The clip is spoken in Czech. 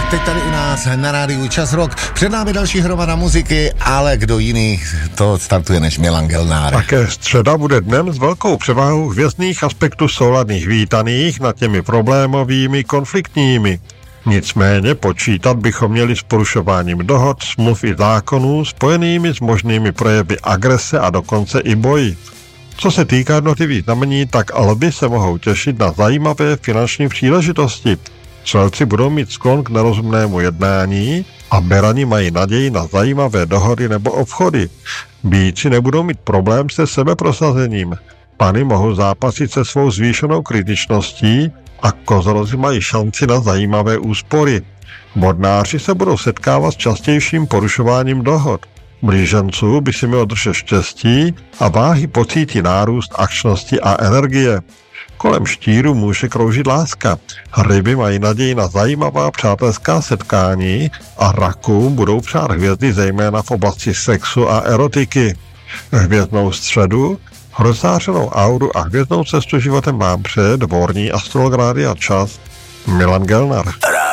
Teď tady u nás na rádiu Čas Rock. Před námi další hromada muziky, ale kdo jiný to startuje než Milan Gelnár. Také středa bude dnem s velkou převahou hvězdných aspektů souladných vítaných nad těmi problémovými, konfliktními. Nicméně počítat bychom měli s porušováním dohod, smluv i zákonů spojenými s možnými projevy agrese a dokonce i boji. Co se týká jednotlivých znamení, tak alby se mohou těšit na zajímavé finanční příležitosti. Střelci budou mít sklon k nerozumnému jednání a berani mají naději na zajímavé dohody nebo obchody. Býci nebudou mít problém se sebeprosazením. Pany mohou zápasit se svou zvýšenou kritičností a kozorozi mají šanci na zajímavé úspory. Bodnáři se budou setkávat s častějším porušováním dohod. Blíženců by si mělo držet štěstí a váhy pocítí nárůst akčnosti a energie. Kolem štíru může kroužit láska. Ryby mají naději na zajímavá přátelská setkání a rakům budou přát hvězdy zejména v oblasti sexu a erotiky. Hvězdnou středu, rozzářenou auru a hvězdnou cestu životem vám přeje dvorní astrolog Rádia Čas Milan Gelnár.